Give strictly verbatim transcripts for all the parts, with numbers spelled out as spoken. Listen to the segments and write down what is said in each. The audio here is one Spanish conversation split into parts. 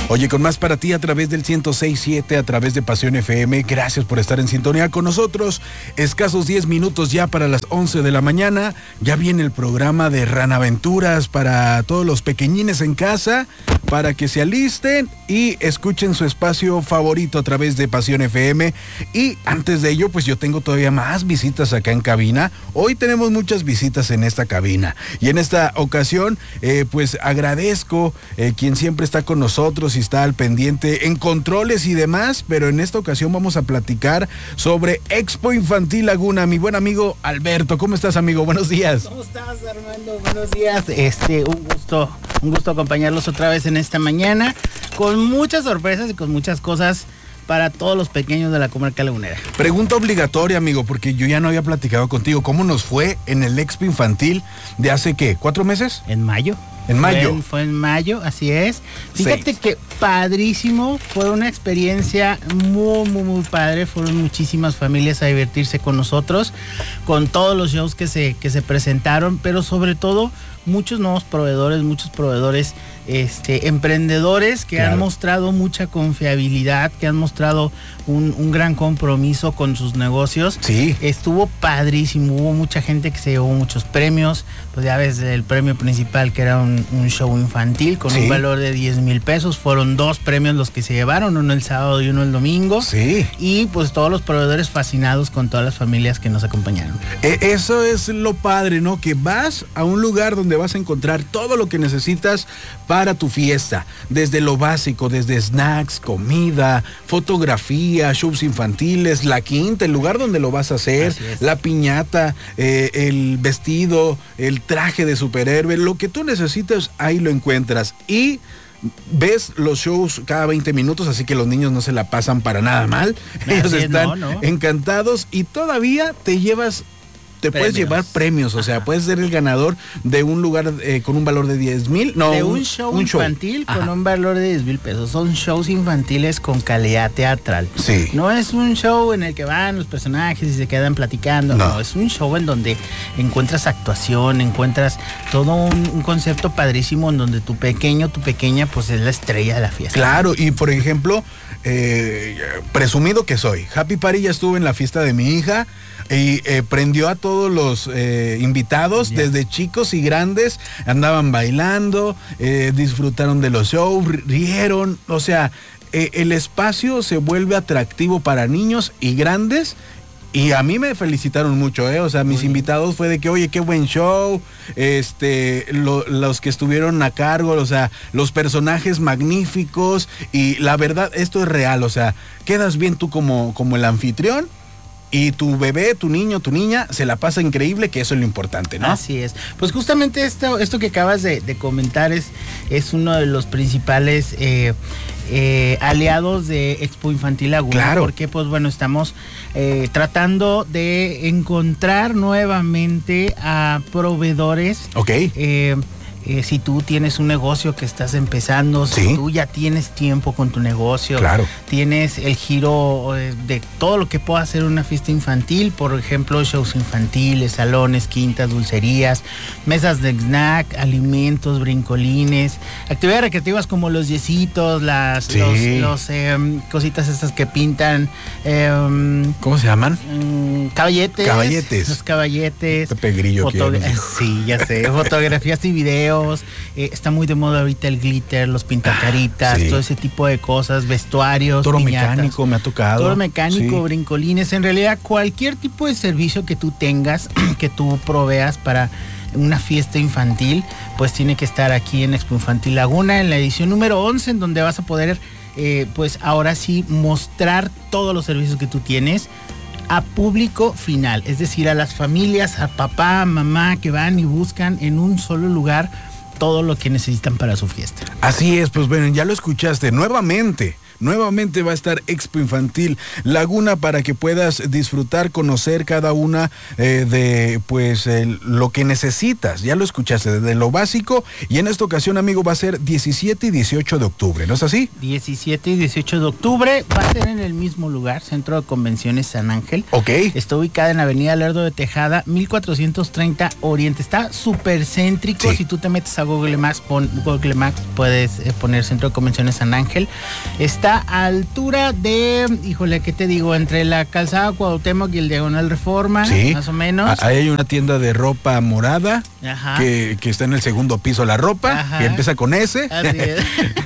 Oye, con más para ti a través del ciento seis punto siete, a través de Pasión F M. Gracias por estar en sintonía con nosotros. Escasos diez minutos ya para las once de la mañana. Ya viene el programa de Ranaventuras para todos los pequeñines en casa, para que se alisten y escuchen su espacio favorito a través de Pasión F M. Y antes de ello, pues yo tengo todavía más visitas acá en cabina. Hoy tenemos muchas visitas en esta cabina. Y en esta ocasión, eh, pues agradezco eh, quien siempre está con nosotros y está al pendiente en controles y demás, pero en esta ocasión vamos a platicar sobre Expo Infantil Laguna. Mi buen amigo Alberto, ¿cómo estás, amigo? Buenos días. ¿Cómo estás, Armando? Buenos días. Este, un gusto, un gusto acompañarlos otra vez en esta mañana, con muchas sorpresas y con muchas cosas para todos los pequeños de la comarca lagunera. Pregunta obligatoria, amigo, porque yo ya no había platicado contigo. ¿Cómo nos fue en el Expo Infantil de hace, qué, cuatro meses? En mayo. En mayo. Fue en, fue en mayo, así es. Fíjate Seis. que padrísimo, fue una experiencia muy, muy, muy padre. Fueron muchísimas familias a divertirse con nosotros, con todos los shows que se, que se presentaron, pero sobre todo muchos nuevos proveedores, muchos proveedores este, emprendedores que claro. han mostrado mucha confiabilidad, que han mostrado un, un gran compromiso con sus negocios. Sí. Estuvo padrísimo, hubo mucha gente que se llevó muchos premios. Pues ya ves, el premio principal, que era un, un show infantil con sí. un valor de diez mil pesos. Fueron dos premios los que se llevaron, uno el sábado y uno el domingo. Sí. Y pues todos los proveedores fascinados con todas las familias que nos acompañaron. Eh, eso es lo padre, ¿no? Que vas a un lugar donde vas a encontrar todo lo que necesitas para tu fiesta, desde lo básico, desde snacks, comida, fotografía, shows infantiles, la quinta, el lugar donde lo vas a hacer, la piñata, eh, el vestido, el traje de superhéroe, lo que tú necesitas, ahí lo encuentras. Y ves los shows cada veinte minutos, así que los niños no se la pasan para nada mal. Ellos Así están no, no. encantados y todavía te llevas... Te Premios. puedes llevar premios, o sea, Ajá. puedes ser el ganador de un lugar eh, con un valor de diez mil, no, de un show un infantil show. con Ajá. un valor de diez mil pesos. Son shows infantiles con calidad teatral. Sí. No es un show en el que van los personajes y se quedan platicando, no, no es un show en donde encuentras actuación, encuentras todo un, un concepto padrísimo en donde tu pequeño, tu pequeña, pues es la estrella de la fiesta. Claro, y por ejemplo, eh, presumido que soy, Happy Party ya estuvo en la fiesta de mi hija y eh, prendió a todos los eh, invitados, yeah. desde chicos y grandes, andaban bailando, eh, disfrutaron de los shows, rieron, o sea, eh, el espacio se vuelve atractivo para niños y grandes. Y a mí me felicitaron mucho, ¿eh? O sea, mis Muy invitados bien. fue de que, oye, qué buen show, este, lo, los que estuvieron a cargo, o sea, los personajes magníficos, y la verdad, esto es real, o sea, quedas bien tú como, como el anfitrión, y tu bebé, tu niño, tu niña, se la pasa increíble, que eso es lo importante, ¿no? Así es. Pues justamente esto, esto que acabas de, de comentar es, es uno de los principales eh, eh, aliados de Expo Infantil Laguna. Claro. Porque, pues bueno, estamos eh, tratando de encontrar nuevamente a proveedores. Ok. Eh, Eh, si tú tienes un negocio que estás empezando, ¿Sí? si tú ya tienes tiempo con tu negocio, claro. tienes el giro de todo lo que pueda hacer una fiesta infantil, por ejemplo, shows infantiles, salones, quintas, dulcerías, mesas de snack, alimentos, brincolines, actividades recreativas como los yesitos, las sí. los, los eh, cositas estas que pintan. Eh, ¿Cómo se llaman? Eh, caballetes. Caballetes. Los caballetes. Pepe Grillo. Fotogra- sí, ya sé. Fotografías y videos. Eh, está muy de moda ahorita el glitter, los pintacaritas, sí. todo ese tipo de cosas, vestuarios, Toro piñatas. mecánico me ha tocado. Toro mecánico, sí. brincolines. En realidad, cualquier tipo de servicio que tú tengas, que tú proveas para una fiesta infantil, pues tiene que estar aquí en Expo Infantil Laguna, en la edición número once, en donde vas a poder, eh, pues ahora sí, mostrar todos los servicios que tú tienes a público final, es decir, a las familias, a papá, mamá, que van y buscan en un solo lugar todo lo que necesitan para su fiesta. Así es, pues bueno, ya lo escuchaste nuevamente. Nuevamente va a estar Expo Infantil Laguna para que puedas disfrutar, conocer cada una eh, de pues eh, lo que necesitas. Ya lo escuchaste, desde lo básico, y en esta ocasión, amigo, va a ser diecisiete y dieciocho de octubre, ¿no es así? diecisiete y dieciocho de octubre, va a ser en el mismo lugar, Centro de Convenciones San Ángel. Ok. Está ubicada en Avenida Lerdo de Tejada, mil cuatrocientos treinta Oriente. Está súper céntrico, sí. Si tú te metes a Google Maps, pon, Google Maps puedes eh, poner Centro de Convenciones San Ángel. Está a altura de, híjole, ¿qué te digo? Entre la calzada Cuauhtémoc y el Diagonal Reforma, sí, más o menos. Ahí hay una tienda de ropa morada, que, que está en el segundo piso la ropa, Ajá. que empieza con S. Así es.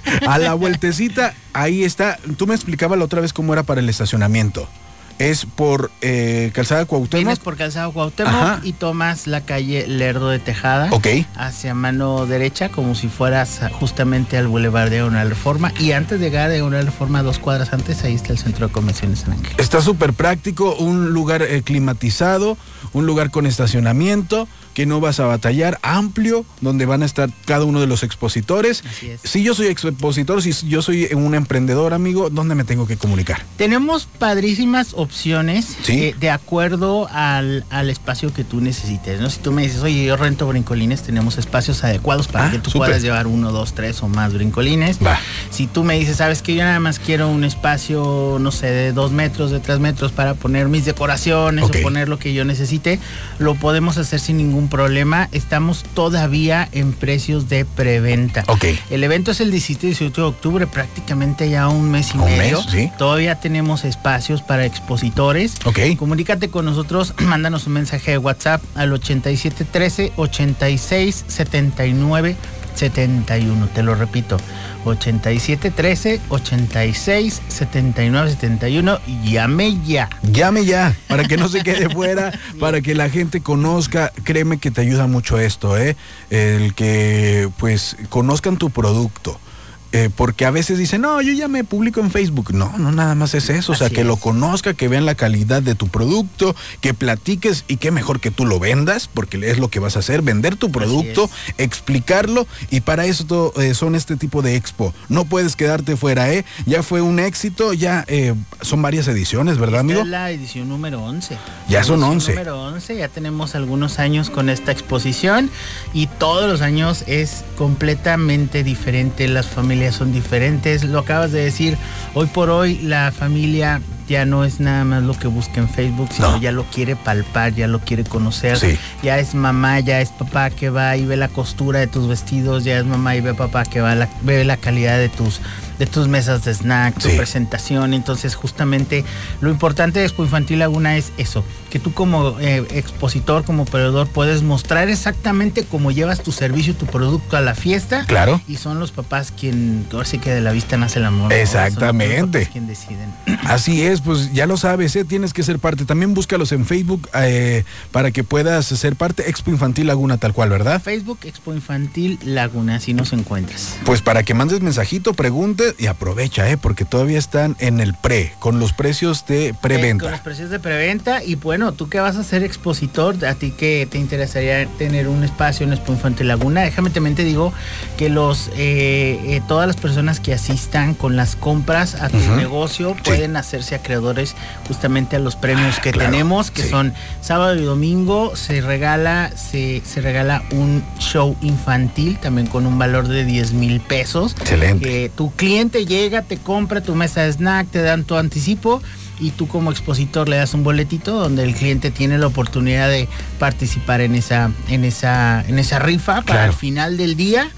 A la vueltecita, ahí está. Tú me explicabas la otra vez cómo era para el estacionamiento. Es por eh, Calzada Cuauhtémoc. Vienes por Calzada Cuauhtémoc Ajá. y tomas la calle Lerdo de Tejada. Ok. Hacia mano derecha, como si fueras justamente al Boulevard Diagonal Reforma. Y antes de llegar a Diagonal Reforma, dos cuadras antes, ahí está el Centro de Convenciones San Ángel. Está súper práctico, un lugar eh, climatizado, un lugar con estacionamiento, que no vas a batallar, amplio, donde van a estar cada uno de los expositores. Así es. Si yo soy expositor, si yo soy un emprendedor, amigo, ¿dónde me tengo que comunicar? Tenemos padrísimas opciones ¿Sí? eh, de acuerdo al, al espacio que tú necesites, ¿no? Si tú me dices, oye, yo rento brincolines, tenemos espacios adecuados para ah, que tú super. puedas llevar uno, dos, tres o más brincolines. Va. Si tú me dices, sabes que yo nada más quiero un espacio, no sé, de dos metros, de tres metros para poner mis decoraciones okay. o poner lo que yo necesite, lo podemos hacer sin ningún problema. Estamos todavía en precios de preventa. Okay. El evento es el diecisiete y dieciocho de octubre, prácticamente ya un mes y un medio. Mes, ¿sí? Todavía tenemos espacios para expositores. Okay. Comunícate con nosotros, mándanos un mensaje de WhatsApp al ochenta y siete trece, ochenta y seis, setenta y nueve, setenta y uno. Te lo repito, ochenta y siete trece, ochenta y seis, setenta y nueve, setenta y uno. Llame ya. Llame ya, para que no se quede fuera, sí. para que la gente conozca. Créeme que te ayuda mucho esto, ¿eh? El que, pues, conozcan tu producto. Eh, porque a veces dicen, no, yo ya me publico en Facebook. No, no nada más es eso. Así o sea, que es. Lo conozca, que vean la calidad de tu producto, que platiques y qué mejor que tú lo vendas, porque es lo que vas a hacer, vender tu producto, explicarlo, y para eso todo, eh, son este tipo de expo. No puedes quedarte fuera, ¿eh? Ya fue un éxito, ya eh, son varias ediciones, ¿verdad, amigo? Esta es la edición número once. Ya son once. Número once, ya tenemos algunos años con esta exposición y todos los años es completamente diferente. Las familias son diferentes, lo acabas de decir, hoy por hoy la familia ya no es nada más lo que busca en Facebook, sino no. ya lo quiere palpar, ya lo quiere conocer, sí. ya es mamá, ya es papá que va y ve la costura de tus vestidos, ya es mamá y ve papá que va la, ve la calidad de tus de tus mesas de snack, tu sí. presentación. Entonces justamente lo importante de Expo Infantil Laguna es eso, que tú como eh, expositor, como proveedor, puedes mostrar exactamente cómo llevas tu servicio, tu producto a la fiesta. Claro. Y son los papás quien, ahora sí que de la vista nace el amor. Exactamente. Son los papás quien deciden. Así es, pues ya lo sabes, ¿eh? Tienes que ser parte. También búscalos en Facebook eh, para que puedas ser parte. Expo Infantil Laguna, tal cual, ¿verdad? Facebook, Expo Infantil Laguna, así nos encuentras. Pues para que mandes mensajito, pregunte y aprovecha, ¿eh? Porque todavía están en el pre, con los precios de preventa. Eh, con los precios de preventa. Y bueno, tú que vas a ser expositor, a ti que te interesaría tener un espacio en Expo Infantil Laguna, déjame también te digo que los eh, eh, todas las personas que asistan con las compras a tu uh-huh. negocio pueden sí. hacerse acreedores justamente a los premios que claro, tenemos, que sí. son sábado y domingo. Se regala, se, se regala un show infantil también con un valor de diez mil pesos. Excelente. Eh, tu cliente llega, te compra tu mesa de snack, te dan tu anticipo y tú como expositor le das un boletito donde el cliente tiene la oportunidad de participar en esa, en esa, en esa rifa para claro. al final del día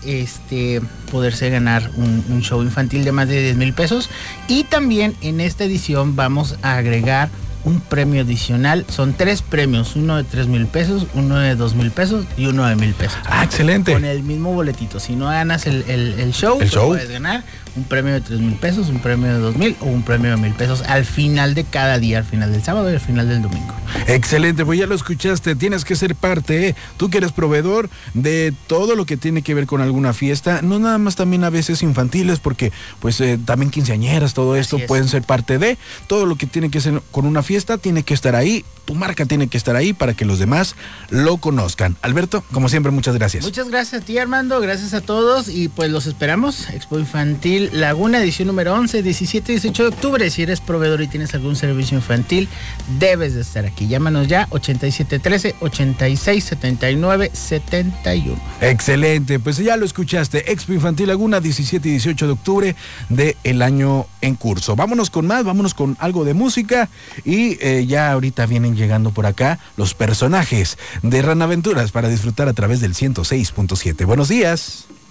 este poderse ganar un, un show infantil de más de diez mil pesos. Y también en esta edición vamos a agregar un premio adicional. Son tres premios, uno de tres mil pesos, uno de dos mil pesos y uno de mil pesos. Ah, excelente. Con el mismo boletito. Si no ganas el, el, el show, ¿El show? puedes ganar un premio de tres mil pesos, un premio de dos mil o un premio de mil pesos al final de cada día, al final del sábado y al final del domingo. Excelente, pues ya lo escuchaste, tienes que ser parte, ¿eh? Tú que eres proveedor de todo lo que tiene que ver con alguna fiesta, no nada más también a veces infantiles, porque pues eh, también quinceañeras, todo esto pueden ser parte de todo lo que tiene que ser con una fiesta, tiene que estar ahí, tu marca tiene que estar ahí para que los demás lo conozcan. Alberto, como siempre, muchas gracias. Muchas gracias a ti, Armando, gracias a todos y pues los esperamos, Expo Infantil Laguna, edición número once, diecisiete y dieciocho de octubre. Si eres proveedor y tienes algún servicio infantil, debes de estar aquí. Llámanos ya, ochenta y siete trece, ochenta y seis, setenta y nueve, setenta y uno. Excelente, pues ya lo escuchaste, Expo Infantil Laguna, diecisiete y dieciocho de octubre del año en curso. Vámonos con más, vámonos con algo de música y Y eh, ya ahorita vienen llegando por acá los personajes de Ranaventuras para disfrutar a través del ciento seis punto siete. Buenos días.